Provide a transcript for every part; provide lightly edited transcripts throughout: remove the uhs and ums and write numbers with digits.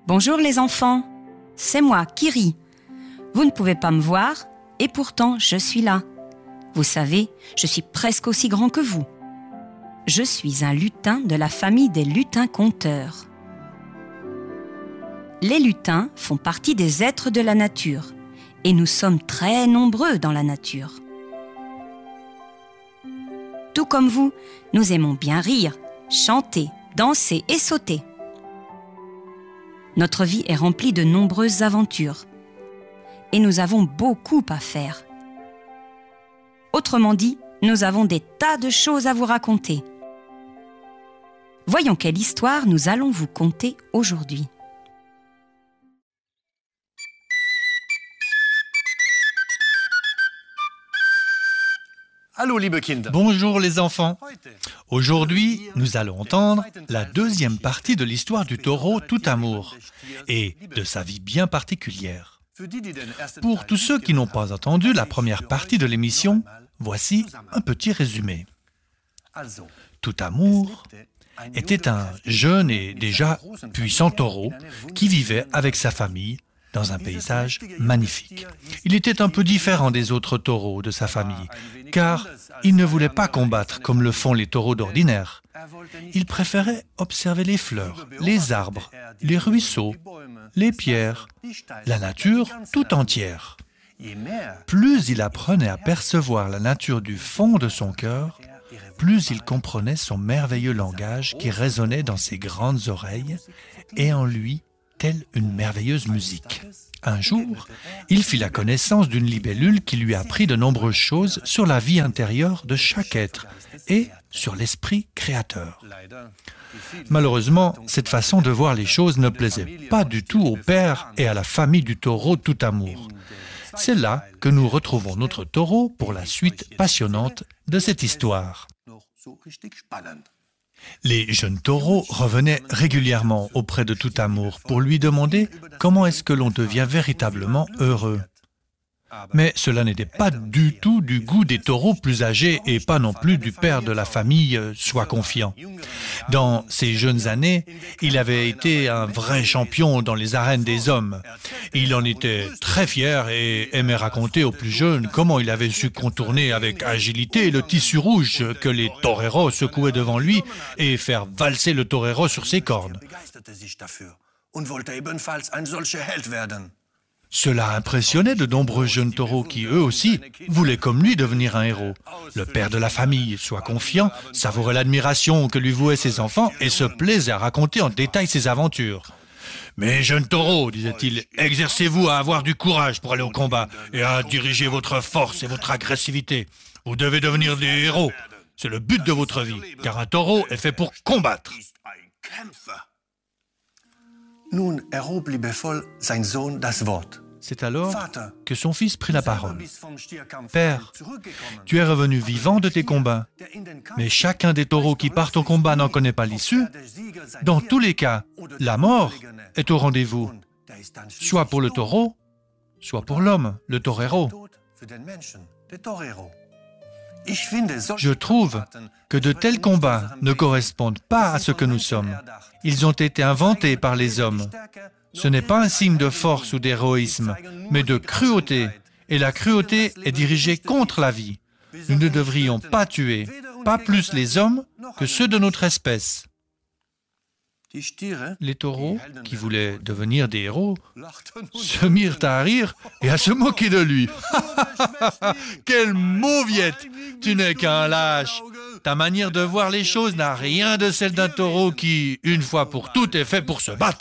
Bonjour les enfants, c'est moi, Kiri. Vous ne pouvez pas me voir et pourtant je suis là. Vous savez, je suis presque aussi grand que vous. Je suis un lutin de la famille des lutins-conteurs. Les lutins font partie des êtres de la nature et nous sommes très nombreux dans la nature. Tout comme vous, nous aimons bien rire, chanter, danser et sauter. Notre vie est remplie de nombreuses aventures et nous avons beaucoup à faire. Autrement dit, nous avons des tas de choses à vous raconter. Voyons quelle histoire nous allons vous conter aujourd'hui. Hallo, liebe Kinder. Bonjour les enfants. Aujourd'hui, nous allons entendre la deuxième partie de l'histoire du taureau Tout-Amour et de sa vie bien particulière. Pour tous ceux qui n'ont pas entendu la première partie de l'émission, voici un petit résumé. Tout-Amour était un jeune et déjà puissant taureau qui vivait avec sa famille dans un paysage magnifique. Il était un peu différent des autres taureaux de sa famille, car il ne voulait pas combattre comme le font les taureaux d'ordinaire. Il préférait observer les fleurs, les arbres, les ruisseaux, les pierres, la nature tout entière. Plus il apprenait à percevoir la nature du fond de son cœur, plus il comprenait son merveilleux langage qui résonnait dans ses grandes oreilles et en lui telle une merveilleuse musique. Un jour, il fit la connaissance d'une libellule qui lui apprit de nombreuses choses sur la vie intérieure de chaque être et sur l'esprit créateur. Malheureusement, cette façon de voir les choses ne plaisait pas du tout au père et à la famille du taureau Tout-Amour. C'est là que nous retrouvons notre taureau pour la suite passionnante de cette histoire. Les jeunes taureaux revenaient régulièrement auprès de Tout-Amour pour lui demander comment est-ce que l'on devient véritablement heureux. Mais cela n'était pas du tout du goût des taureaux plus âgés et pas non plus du père de la famille, Sois confiant. Dans ses jeunes années, il avait été un vrai champion dans les arènes des hommes. Il en était très fier et aimait raconter aux plus jeunes comment il avait su contourner avec agilité le tissu rouge que les toreros secouaient devant lui et faire valser le torero sur ses cornes. Cela impressionnait de nombreux jeunes taureaux qui, eux aussi, voulaient comme lui devenir un héros. Le père de la famille, Sois confiant, savourait l'admiration que lui vouaient ses enfants et se plaisait à raconter en détail ses aventures. « Mes jeunes taureaux, disait-il, exercez-vous à avoir du courage pour aller au combat et à diriger votre force et votre agressivité. Vous devez devenir des héros. C'est le but de votre vie, car un taureau est fait pour combattre. » Nun erhob liebevoll sein Sohn das Wort. C'est alors que son fils prit la parole. « Père, tu es revenu vivant de tes combats, mais chacun des taureaux qui partent au combat n'en connaît pas l'issue. Dans tous les cas, la mort est au rendez-vous, soit pour le taureau, soit pour l'homme, le torero. Je trouve que de tels combats ne correspondent pas à ce que nous sommes. Ils ont été inventés par les hommes. Ce n'est pas un signe de force ou d'héroïsme, mais de cruauté. Et la cruauté est dirigée contre la vie. Nous ne devrions pas tuer, pas plus les hommes que ceux de notre espèce. Les taureaux, qui voulaient devenir des héros, se mirent à rire et à se moquer de lui. « Quelle mauviette! Tu n'es qu'un lâche! Ta manière de voir les choses n'a rien de celle d'un taureau qui, une fois pour toutes, est fait pour se battre. »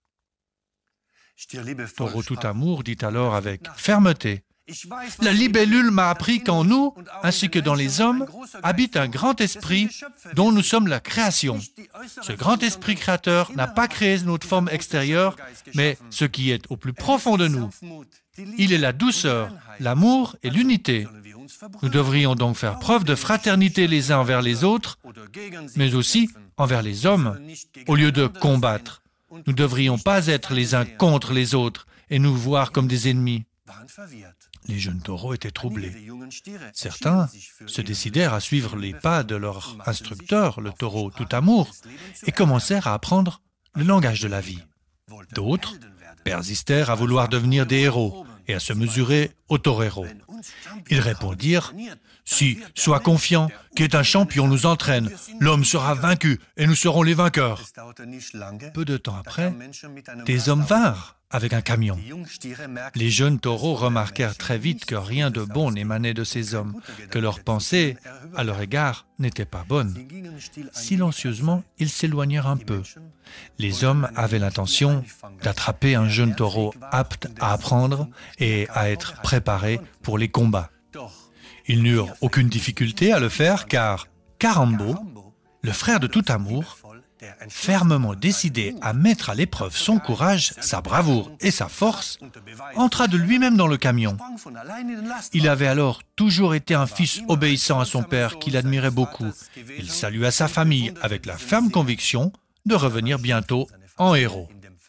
Taureau Tout-Amour dit alors avec fermeté: « La libellule m'a appris qu'en nous, ainsi que dans les hommes, habite un grand esprit dont nous sommes la création. Ce grand esprit créateur n'a pas créé notre forme extérieure, mais ce qui est au plus profond de nous. Il est la douceur, l'amour et l'unité. Nous devrions donc faire preuve de fraternité les uns envers les autres, mais aussi envers les hommes, au lieu de combattre. Nous ne devrions pas être les uns contre les autres et nous voir comme des ennemis. » Les jeunes taureaux étaient troublés. Certains se décidèrent à suivre les pas de leur instructeur, le taureau Tout-Amour, et commencèrent à apprendre le langage de la vie. D'autres persistèrent à vouloir devenir des héros et à se mesurer aux toreros. Ils répondirent « Si, sois confiant, qu'est un champion nous entraîne, l'homme sera vaincu et nous serons les vainqueurs. » Peu de temps après, des hommes vinrent avec un camion. Les jeunes taureaux remarquèrent très vite que rien de bon n'émanait de ces hommes, que leurs pensées à leur égard n'étaient pas bonnes. Silencieusement, ils s'éloignèrent un peu. Les hommes avaient l'intention d'attraper un jeune taureau apte à apprendre et à être préparé pour les combats. Ils n'eurent aucune difficulté à le faire car Karambo, le frère de Tout Amour, fermement décidé à mettre à l'épreuve son courage, sa bravoure et sa force, entra de lui-même dans le camion. Il avait alors toujours été un fils obéissant à son père qu'il admirait beaucoup. Il salua sa famille avec la ferme conviction de revenir bientôt en héros.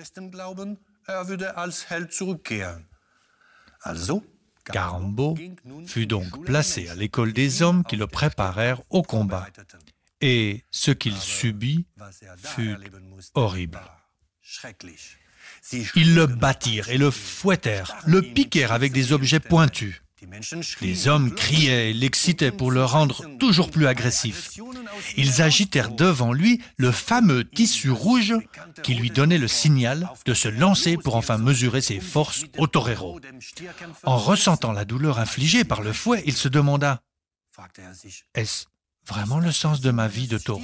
Karambo fut donc placé à l'école des hommes qui le préparèrent au combat. Et ce qu'il subit fut horrible. Ils le battirent et le fouettèrent, le piquèrent avec des objets pointus. Les hommes criaient et l'excitaient pour le rendre toujours plus agressif. Ils agitèrent devant lui le fameux tissu rouge qui lui donnait le signal de se lancer pour enfin mesurer ses forces au torero. En ressentant la douleur infligée par le fouet, il se demanda « Est-ce vraiment le sens de ma vie de taureau ?»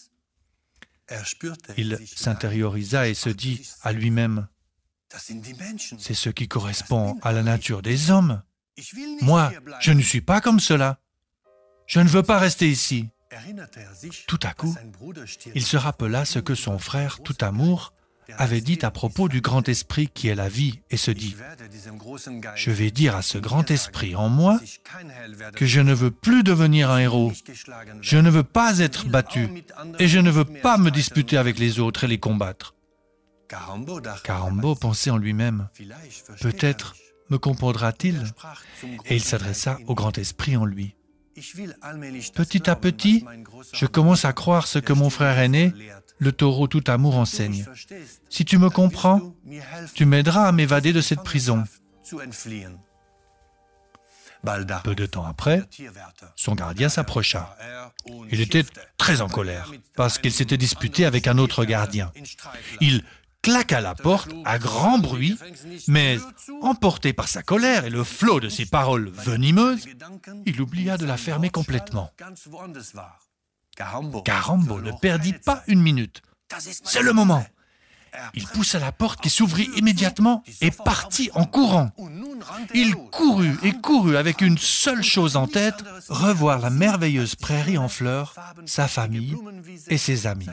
Il s'intériorisa et se dit à lui-même « C'est ce qui correspond à la nature des hommes. Moi, je ne suis pas comme cela. Je ne veux pas rester ici. » Tout à coup, il se rappela ce que son frère Tout Amour avait dit à propos du grand esprit qui est la vie et se dit « Je vais dire à ce grand esprit en moi que je ne veux plus devenir un héros. Je ne veux pas être battu et je ne veux pas me disputer avec les autres et les combattre. » Karambo pensait en lui-même « Peut-être me comprendra-t-il ?» Et il s'adressa au grand esprit en lui. « Petit à petit, je commence à croire ce que mon frère aîné, le taureau Tout Amour, enseigne. Si tu me comprends, tu m'aideras à m'évader de cette prison. » Peu de temps après, son gardien s'approcha. Il était très en colère parce qu'il s'était disputé avec un autre gardien. Il claqua la porte à grand bruit, mais emporté par sa colère et le flot de ses paroles venimeuses, il oublia de la fermer complètement. Karambo ne perdit pas une minute. C'est le moment. Il poussa la porte qui s'ouvrit immédiatement et partit en courant. Il courut et courut avec une seule chose en tête, revoir la merveilleuse prairie en fleurs, sa famille et ses amis.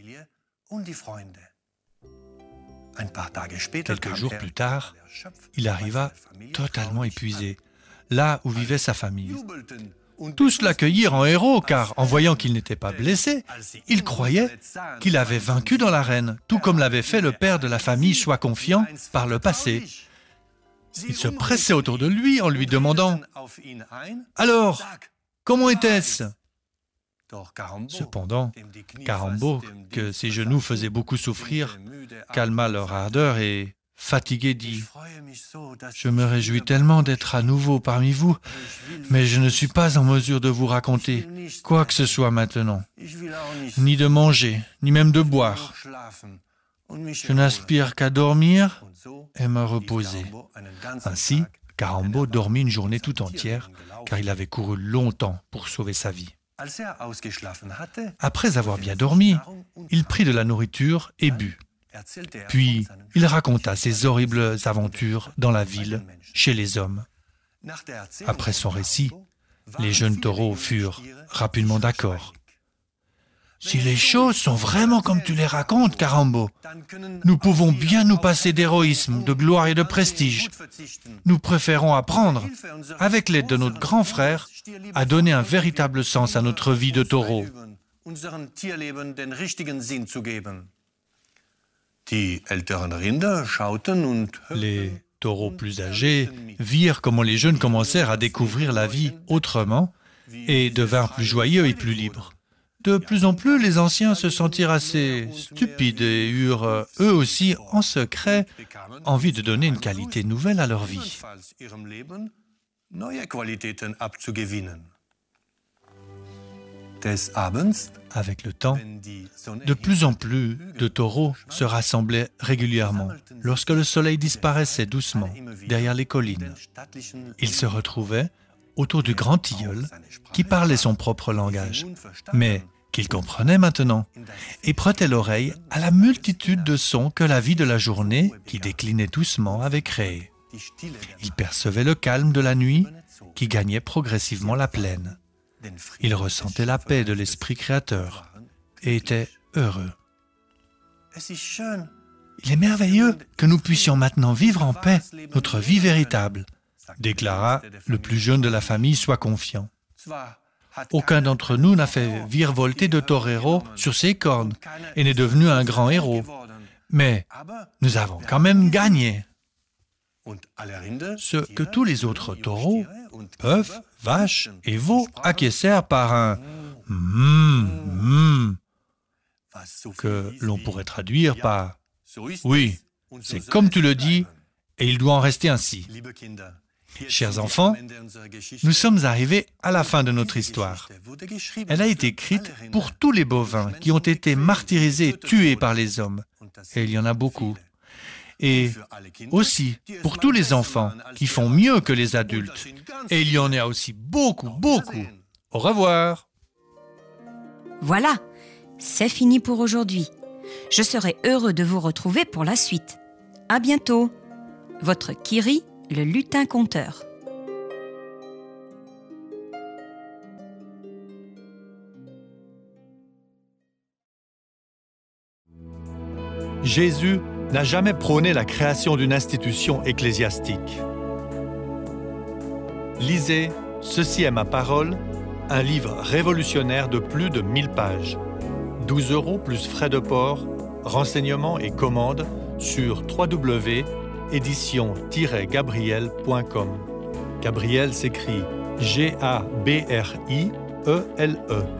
Quelques jours plus tard, il arriva totalement épuisé, là où vivait sa famille. Tous l'accueillirent en héros, car en voyant qu'il n'était pas blessé, ils croyaient qu'il avait vaincu dans l'arène, tout comme l'avait fait le père de la famille Sois confiant par le passé. Ils se pressaient autour de lui en lui demandant « Alors, comment était-ce » Cependant, Karambo, que ses genoux faisaient beaucoup souffrir, calma leur ardeur et, fatigué, dit « Je me réjouis tellement d'être à nouveau parmi vous, mais je ne suis pas en mesure de vous raconter quoi que ce soit maintenant, ni de manger, ni même de boire. Je n'aspire qu'à dormir et me reposer. » Ainsi, Karambo dormit une journée tout entière, car il avait couru longtemps pour sauver sa vie. Après avoir bien dormi, il prit de la nourriture et but. Puis, il raconta ses horribles aventures dans la ville, chez les hommes. Après son récit, les jeunes taureaux furent rapidement d'accord. « Si les choses sont vraiment comme tu les racontes, Karambo, nous pouvons bien nous passer d'héroïsme, de gloire et de prestige. Nous préférons apprendre, avec l'aide de notre grand frère, à donner un véritable sens à notre vie de taureau. » Les taureaux plus âgés virent comment les jeunes commencèrent à découvrir la vie autrement et devinrent plus joyeux et plus libres. De plus en plus, les anciens se sentirent assez stupides et eurent, eux aussi, en secret, envie de donner une qualité nouvelle à leur vie. Avec le temps, de plus en plus de taureaux se rassemblaient régulièrement. Lorsque le soleil disparaissait doucement derrière les collines, ils se retrouvaient autour du grand tilleul qui parlait son propre langage, mais qu'il comprenait maintenant, et prêtait l'oreille à la multitude de sons que la vie de la journée, qui déclinait doucement, avait créés. Il percevait le calme de la nuit qui gagnait progressivement la plaine. Il ressentait la paix de l'esprit créateur et était heureux. Il est merveilleux que nous puissions maintenant vivre en paix notre vie véritable, déclara le plus jeune de la famille, sois confiant. Aucun d'entre nous n'a fait virevolter de torero sur ses cornes et n'est devenu un grand héros. Mais nous avons quand même gagné. Ce que tous les autres taureaux, bœufs, vaches et veaux acquiescèrent par un que l'on pourrait traduire par oui, c'est comme tu le dis et il doit en rester ainsi. Chers enfants, nous sommes arrivés à la fin de notre histoire. Elle a été écrite pour tous les bovins qui ont été martyrisés et tués par les hommes. Et il y en a beaucoup. Et aussi pour tous les enfants qui font mieux que les adultes. Et il y en a aussi beaucoup, beaucoup. Au revoir. Voilà, c'est fini pour aujourd'hui. Je serai heureux de vous retrouver pour la suite. À bientôt. Votre Kiri, le lutin conteur. Jésus n'a jamais prôné la création d'une institution ecclésiastique. Lisez « Ceci est ma parole », un livre révolutionnaire de plus de 1000 pages. 12 € plus frais de port, renseignements et commandes sur www.édition-gabriel.com. Gabriel s'écrit G-A-B-R-I-E-L-E.